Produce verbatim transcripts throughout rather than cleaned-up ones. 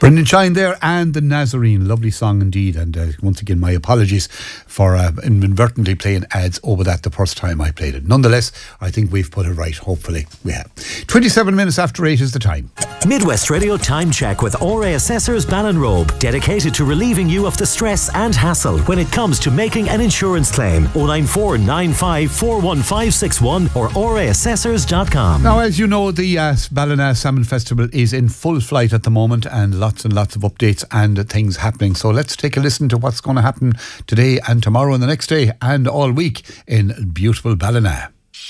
Brendan Shine there and the Nazarene, lovely song indeed. And uh, once again, my apologies for uh, inadvertently playing ads over that the first time I played it. Nonetheless, I think we've put it right. Hopefully we have. twenty-seven minutes after eight is the time. Midwest Radio Time Check with O R A Assessors Ballinrobe, dedicated to relieving you of the stress and hassle when it comes to making an insurance claim. oh nine four nine five four one five six one or O R A assessors dot com. Now, as you know, the uh, Ballina Salmon Festival is in full flight at the moment, and lots and lots of updates and things happening. So let's take a listen to what's going to happen today and tomorrow and the next day and all week in beautiful Ballina.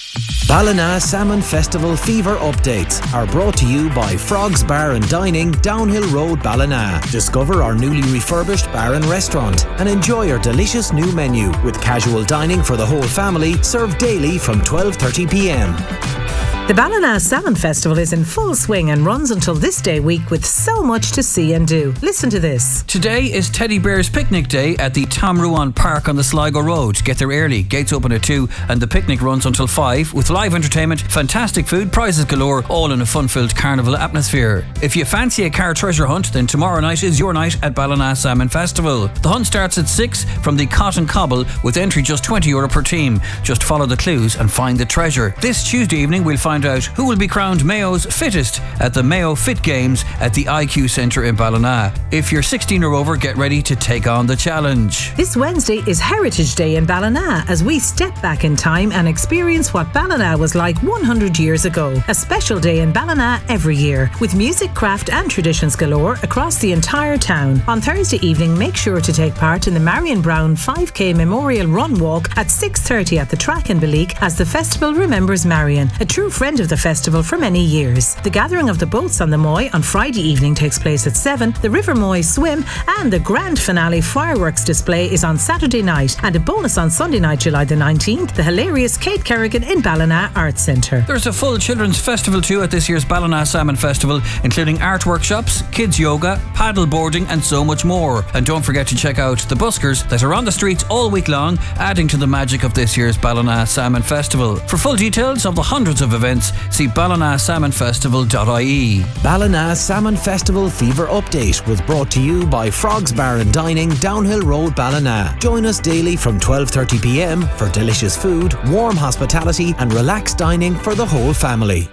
Ballina Salmon Festival Fever updates are brought to you by Frogs Bar and Dining, Downhill Road, Ballina. Discover our newly refurbished bar and restaurant and enjoy our delicious new menu with casual dining for the whole family, served daily from twelve thirty p m. The Ballina Salmon Festival is in full swing and runs until this day week with so much to see and do. Listen to this. Today is Teddy Bear's Picnic Day at the Tom Ruan Park on the Sligo Road. Get there early. Gates open at two and the picnic runs until five with live entertainment, fantastic food, prizes galore, all in a fun-filled carnival atmosphere. If you fancy a car treasure hunt, then tomorrow night is your night at Ballina Salmon Festival. The hunt starts at six from the Cotton Cobble with entry just twenty euro per team. Just follow the clues and find the treasure. This Tuesday evening we'll find out who will be crowned Mayo's fittest at the Mayo Fit Games at the I Q Centre in Ballina. If you're sixteen or over, get ready to take on the challenge. This Wednesday is Heritage Day in Ballina as we step back in time and experience what Ballina was like one hundred years ago. A special day in Ballina every year with music, craft and traditions galore across the entire town. On Thursday evening, make sure to take part in the Marion Brown five K Memorial Run Walk at six thirty at the track in Balleek as the festival remembers Marion, a true friend of the festival for many years. The gathering of the boats on the Moy on Friday evening takes place at seven, the River Moy swim and the grand finale fireworks display is on Saturday night, and a bonus on Sunday night, July the nineteenth, the hilarious Kate Kerrigan in Ballina Arts Centre. There's a full children's festival too at this year's Ballina Salmon Festival, including art workshops, kids yoga, paddle boarding and so much more. And don't forget to check out the buskers that are on the streets all week long, adding to the magic of this year's Ballina Salmon Festival. For full details of the hundreds of events, see ballina salmon festival dot I E. Ballina Salmon Festival Fever Update was brought to you by Frogs Bar and Dining, Downhill Road, Ballina. Join us daily from twelve thirty p m for delicious food, warm hospitality and relaxed dining for the whole family.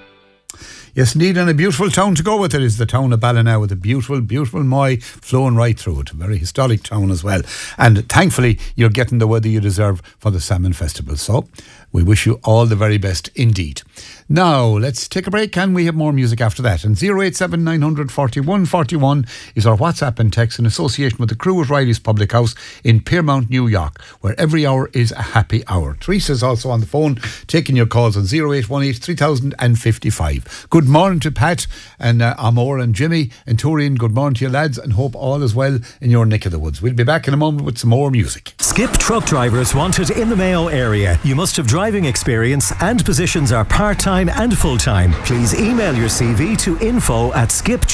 Yes, indeed, and a beautiful town to go with it is the town of Ballina, with a beautiful, beautiful Moy flowing right through it. A very historic town as well. And thankfully, you're getting the weather you deserve for the Salmon Festival. So, we wish you all the very best indeed. Now, let's take a break and we have more music after that. And oh eight seven nine four one four one is our WhatsApp and text in association with the crew at Riley's Public House in Piermount, New York, where every hour is a happy hour. Teresa's also on the phone taking your calls on oh eight one eight three thousand fifty-five. Good morning to Pat and uh, Amor and Jimmy and Toreen. Good morning to you lads, and hope all is well in your neck of the woods. We'll be back in a moment with some more music. Skip truck drivers wanted in the Mayo area. You must have driving experience and positions are part-time and full-time. Please email your C V to info at skip